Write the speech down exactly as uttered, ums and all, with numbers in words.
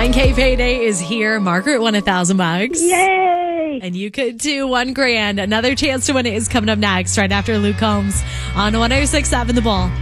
nine K payday is here. Margaret won a thousand bucks. Yay! And you could do one grand. Another chance to win it is coming up next, right after Luke Combs on one oh six point seven The Bull.